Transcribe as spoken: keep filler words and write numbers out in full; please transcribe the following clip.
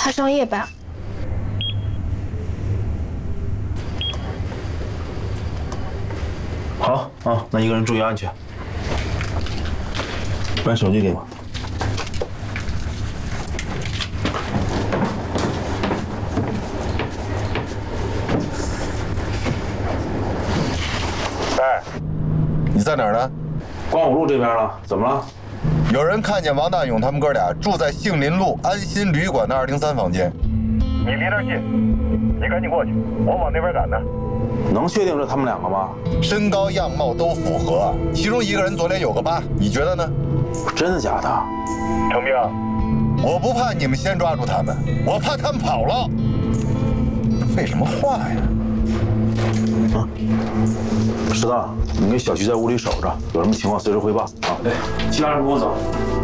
快上夜班。 好啊，那一个人注意安全。把手机给我。 哎，你在哪儿呢？ 光武路这边了，怎么了？ 有人看见王大勇他们哥俩住在杏林路安心旅馆的二零三房间。你离那儿近，你赶紧过去，我往那边赶呢。 能确定是他们两个吗？ 身高样貌都符合，其中一个人左脸有个疤，你觉得呢？ 真的假的？ 程兵，我不怕你们先抓住他们，我怕他们跑了。废什么话呀？ 啊，适当，你跟小徐在屋里守着，有什么情况随时汇报啊。哎，其他人跟我走。